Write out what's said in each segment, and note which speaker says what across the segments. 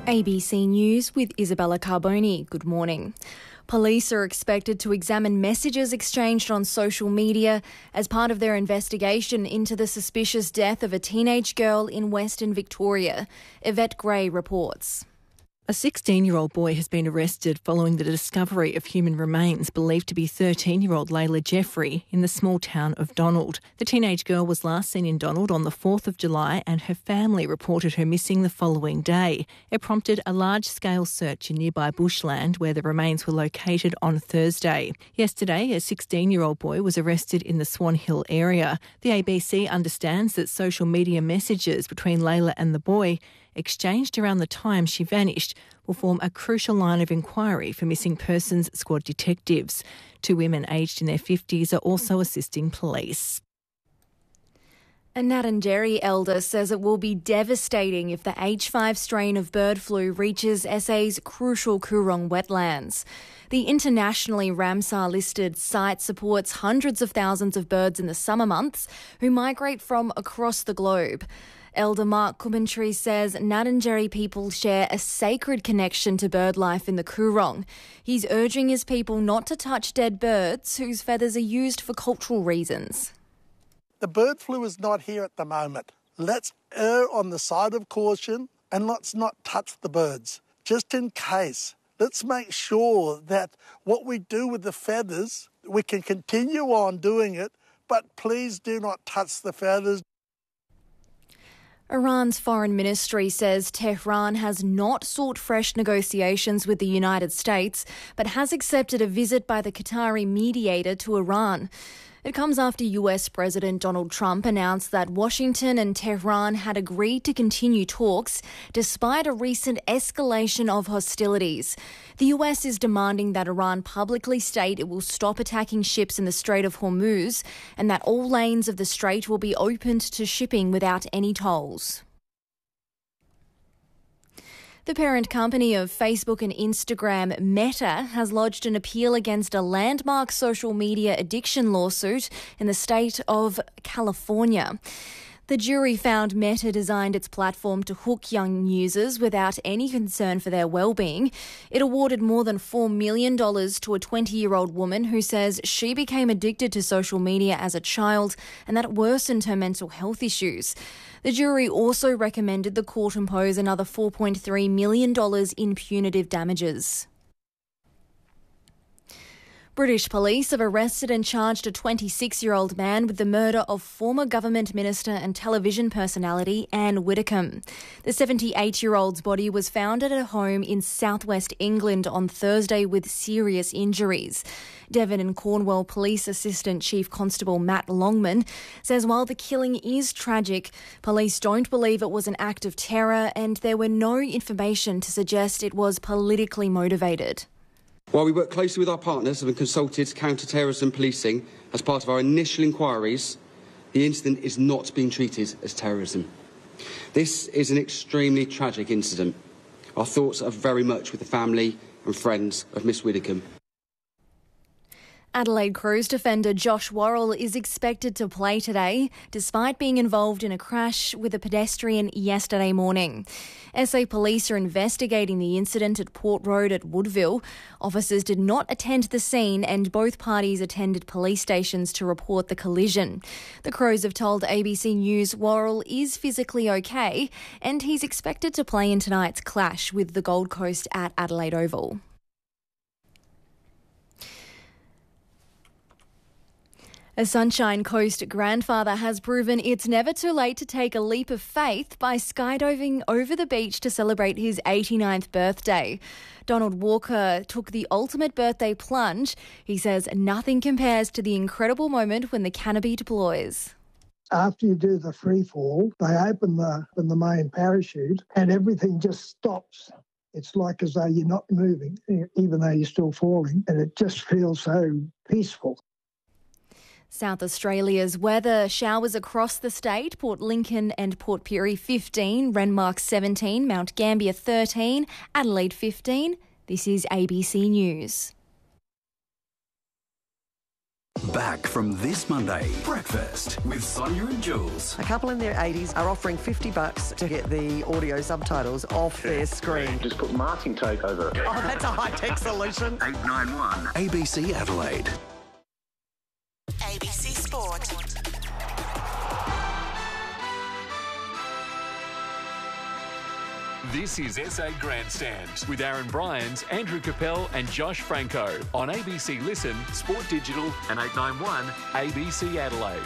Speaker 1: ABC News with Isabella Carboni. Good morning. Police are expected to examine messages exchanged on social media as part of their investigation into the suspicious death of a teenage girl in Western Victoria. Yvette Gray reports.
Speaker 2: A 16-year-old boy has been arrested following the discovery of human remains believed to be 13-year-old Layla Jeffrey in the small town of Donald. The teenage girl was last seen in Donald on the 4th of July and her family reported her missing the following day. It prompted a large-scale search in nearby bushland where the remains were located on Thursday. Yesterday, a 16-year-old boy was arrested in the Swan Hill area. The ABC understands that social media messages between Layla and the boy exchanged around the time she vanished will form a crucial line of inquiry for missing persons squad detectives. 2 women aged in their 50s are also assisting police.
Speaker 1: A Ngarrindjeri elder says it will be devastating if the H5 strain of bird flu reaches SA's crucial Coorong wetlands. The internationally Ramsar-listed site supports hundreds of thousands of birds in the summer months who migrate from across the globe. Elder Mark Coventry says Ngarrindjeri people share a sacred connection to bird life in the Coorong. He's urging his people not to touch dead birds whose feathers are used for cultural reasons.
Speaker 3: The bird flu is not here at the moment. Let's err on the side of caution and let's not touch the birds, just in case. Let's make sure that what we do with the feathers, we can continue on doing it, but please do not touch the feathers.
Speaker 1: Iran's foreign ministry says Tehran has not sought fresh negotiations with the United States, but has accepted a visit by the Qatari mediator to Iran. It comes after US President Donald Trump announced that Washington and Tehran had agreed to continue talks despite a recent escalation of hostilities. The US is demanding that Iran publicly state it will stop attacking ships in the Strait of Hormuz and that all lanes of the strait will be opened to shipping without any tolls. The parent company of Facebook and Instagram, Meta, has lodged an appeal against a landmark social media addiction lawsuit in the state of California. The jury found Meta designed its platform to hook young users without any concern for their well-being. It awarded more than $4 million to a 20-year-old woman who says she became addicted to social media as a child and that it worsened her mental health issues. The jury also recommended the court impose another $4.3 million in punitive damages. British police have arrested and charged a 26-year-old man with the murder of former government minister and television personality Anne Widdecombe. The 78-year-old's body was found at a home in southwest England on Thursday with serious injuries. Devon and Cornwall Police Assistant Chief Constable Matt Longman says while the killing is tragic, police don't believe it was an act of terror and there were no information to suggest it was politically motivated.
Speaker 4: While we work closely with our partners and consulted counter-terrorism policing as part of our initial inquiries, the incident is not being treated as terrorism. This is an extremely tragic incident. Our thoughts are very much with the family and friends of Miss Widdecombe.
Speaker 1: Adelaide Crows defender Josh Worrell is expected to play today, despite being involved in a crash with a pedestrian yesterday morning. SA Police are investigating the incident at Port Road at Woodville. Officers did not attend the scene and both parties attended police stations to report the collision. The Crows have told ABC News Worrell is physically okay and he's expected to play in tonight's clash with the Gold Coast at Adelaide Oval. A Sunshine Coast grandfather has proven it's never too late to take a leap of faith by skydiving over the beach to celebrate his 89th birthday. Donald Walker took the ultimate birthday plunge. He says nothing compares to the incredible moment when the canopy deploys.
Speaker 5: After you do the free fall, they open the main parachute and everything just stops. It's like as though you're not moving, even though you're still falling, and it just feels so peaceful.
Speaker 1: South Australia's weather: showers across the state, Port Lincoln and Port Pirie 15, Renmark 17, Mount Gambier 13, Adelaide 15. This is ABC News.
Speaker 6: Back from this Monday, breakfast with Sonia and Jules.
Speaker 7: A couple in their 80s are offering $50 to get the audio subtitles off their screen.
Speaker 8: Just put masking tape over it.
Speaker 7: Oh, that's a high-tech solution.
Speaker 6: 891 ABC Adelaide.
Speaker 9: ABC Sport.
Speaker 10: This is SA Grandstand with Aaron Bryans, Andrew Capel and Josh Franco on ABC Listen, Sport Digital and 891 ABC Adelaide.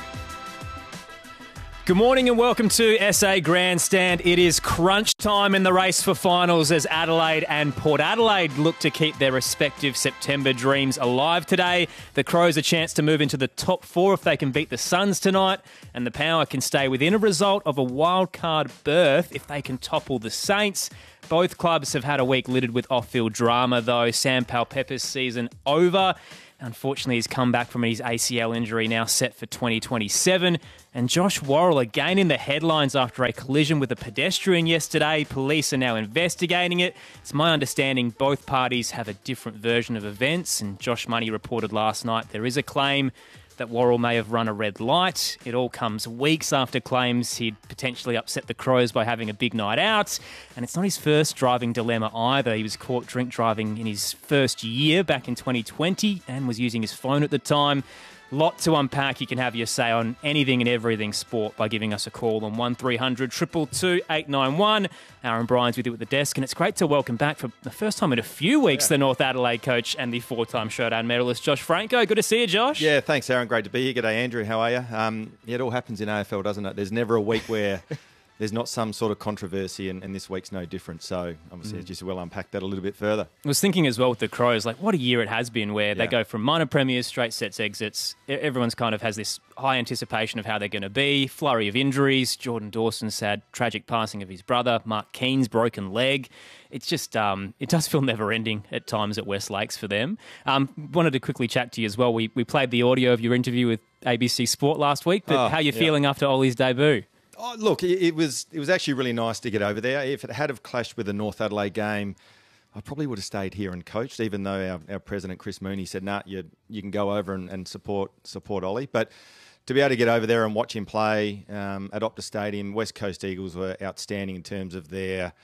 Speaker 11: Good morning and welcome to SA Grandstand. It is crunch time in the race for finals as Adelaide and Port Adelaide look to keep their respective September dreams alive today. The Crows a chance to move into the top four if they can beat the Suns tonight, and the Power can stay within a result of a wildcard berth if they can topple the Saints. Both clubs have had a week littered with off-field drama though. Sam Powell-Pepper's season over. Unfortunately, he's come back from his ACL injury, now set for 2027. And Josh Worrell again in the headlines after a collision with a pedestrian yesterday. Police are now investigating it. It's my understanding both parties have a different version of events. And Josh Money reported last night there is a claim that Worrell may have run a red light. It all comes weeks after claims he'd potentially upset the Crows by having a big night out. And it's not his first driving dilemma either. He was caught drink driving in his first year back in 2020 and was using his phone at the time. Lot to unpack. You can have your say on anything and everything sport by giving us a call on 1300 222 891. Aaron Bryans with you at the desk, and it's great to welcome back for the first time in a few weeks the North Adelaide coach and the four-time Showdown medalist Josh Franco. Good to see you, Josh.
Speaker 12: Yeah, thanks, Aaron. Great to be here. G'day, Andrew. How are you? It all happens in AFL, doesn't it? There's never a week where there's not some sort of controversy, and this week's no different. So, obviously, just we'll unpack that a little bit further.
Speaker 11: I was thinking as well with the Crows, like what a year it has been where they go from minor premiers, straight sets, exits. Everyone's kind of has this high anticipation of how they're going to be. Flurry of injuries. Jordan Dawson's sad, tragic passing of his brother. Mark Keane's broken leg. It's just, it does feel never-ending at times at West Lakes for them. Wanted to quickly chat to you as well. We played the audio of your interview with ABC Sport last week, but how are you feeling after Ollie's debut?
Speaker 12: Oh, look, it was actually really nice to get over there. If it had have clashed with the North Adelaide game, I probably would have stayed here and coached, even though our president, Chris Mooney, said, nah, you can go over and support Ollie. But to be able to get over there and watch him play at Optus Stadium, West Coast Eagles were outstanding in terms of their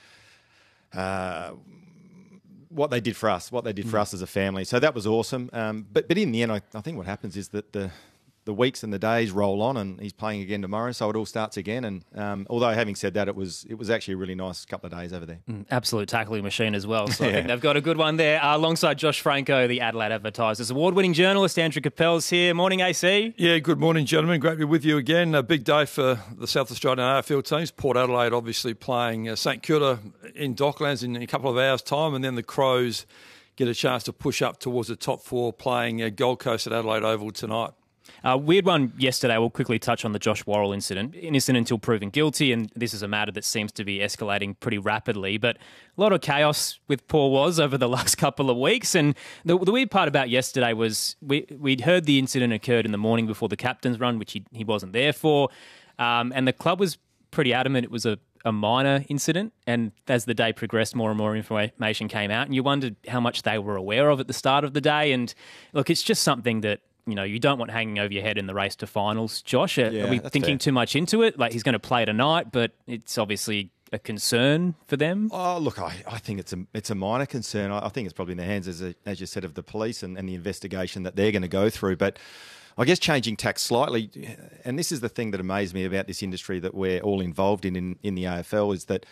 Speaker 12: what they did for us as a family. So that was awesome. But in the end, I think what happens is that the weeks and the days roll on, and he's playing again tomorrow, so it all starts again. And although having said that, it was actually a really nice couple of days over there.
Speaker 11: Absolute tackling machine as well. So I think they've got a good one there. Alongside Josh Franco, the Adelaide Advertisers award-winning journalist Andrew Capel's here. Morning, AC.
Speaker 13: Yeah, good morning, gentlemen. Great to be with you again. A big day for the South Australian AFL teams. Port Adelaide obviously playing St Kilda in Docklands in a couple of hours' time, and then the Crows get a chance to push up towards the top four playing Gold Coast at Adelaide Oval tonight.
Speaker 11: Weird one yesterday. We'll quickly touch on the Josh Worrell incident. Innocent until proven guilty, and this is a matter that seems to be escalating pretty rapidly. But a lot of chaos with Paul Woz over the last couple of weeks. And the weird part about yesterday was we'd heard the incident occurred in the morning before the captain's run, which he wasn't there for. And the club was pretty adamant it was a minor incident. And as the day progressed, more and more information came out. And you wondered how much they were aware of at the start of the day. And look, it's just something that you don't want hanging over your head in the race to finals. Josh, are we thinking too much into it? Like, he's going to play tonight, but it's obviously a concern for them.
Speaker 12: Oh, look, I think it's a minor concern. I think it's probably in the hands, as you said, of the police and the investigation that they're going to go through. But I guess changing tack slightly, and this is the thing that amazed me about this industry that we're all involved in the AFL, is that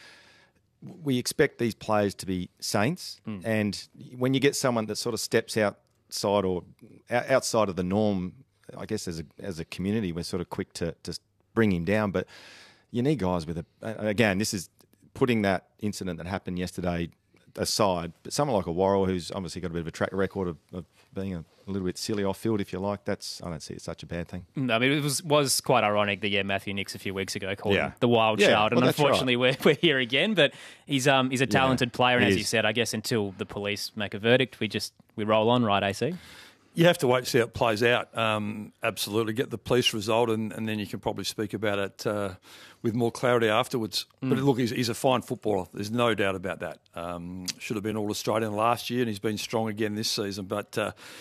Speaker 12: we expect these players to be saints. And when you get someone that sort of steps outside of the norm, I guess as a community, we're sort of quick to bring him down. But you need guys with again, this is putting that incident that happened yesterday aside, but someone like a Worrell, who's obviously got a bit of a track record of being a little bit silly off field, if you like, I don't see it such a bad thing.
Speaker 11: I mean, it was quite ironic that Matthew Nix a few weeks ago called him the wild child, and unfortunately we're here again. But he's a talented player, and as you said, I guess until the police make a verdict, we roll on, right, AC?
Speaker 13: You have to wait to see how it plays out. Absolutely, get the police result, and then you can probably speak about it with more clarity afterwards. But look, he's a fine footballer. There's no doubt about that. Should have been All-Australian last year, and he's been strong again this season. But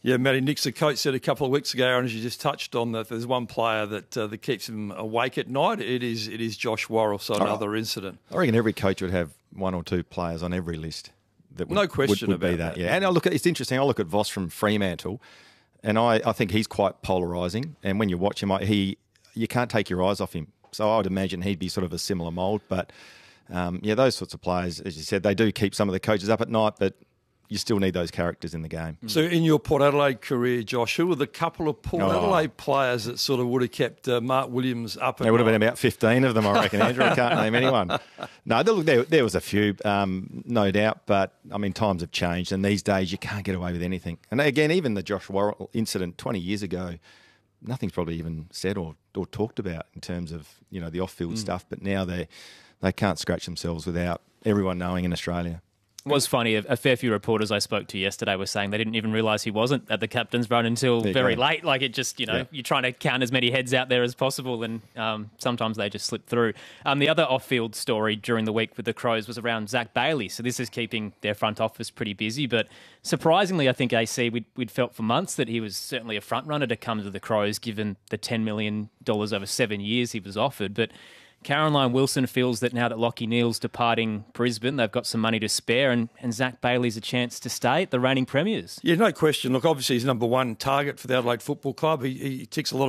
Speaker 13: Yeah, Matty Nix, the coach, said a couple of weeks ago, and as you just touched on, that there's one player that keeps him awake at night. It is Josh Worrell, so another incident.
Speaker 12: I reckon every coach would have one or two players on every list that would,
Speaker 13: no question
Speaker 12: would
Speaker 13: about
Speaker 12: be that. Yeah, and it's interesting. I look at Voss from Fremantle, and I think he's quite polarising. And when you watch him, you can't take your eyes off him. So I would imagine he'd be sort of a similar mould. But those sorts of players, as you said, they do keep some of the coaches up at night, but you still need those characters in the game.
Speaker 13: So in your Port Adelaide career, Josh, who were the couple of Port Adelaide players that sort of would have kept Mark Williams up at night?
Speaker 12: There would have been about 15 of them, I reckon, Andrew. I can't name anyone. No, there was a few, no doubt, but, I mean, times have changed, and these days you can't get away with anything. And again, even the Josh Worrell incident 20 years ago, nothing's probably even said or talked about in terms of, the off-field stuff, but now they can't scratch themselves without everyone knowing in Australia.
Speaker 11: It was funny. A fair few reporters I spoke to yesterday were saying they didn't even realise he wasn't at the captain's run until very late. Like, it just, you're trying to count as many heads out there as possible, and sometimes they just slip through. The other off-field story during the week with the Crows was around Zach Bailey. So this is keeping their front office pretty busy. But surprisingly, I think, AC, we'd felt for months that he was certainly a front-runner to come to the Crows, given the $10 million over 7 years he was offered. But Caroline Wilson feels that now that Lachie Neale's departing Brisbane, they've got some money to spare, and Zach Bailey's a chance to stay at the reigning premiers.
Speaker 13: Yeah, no question. Look, obviously he's number one target for the Adelaide Football Club. He ticks a lot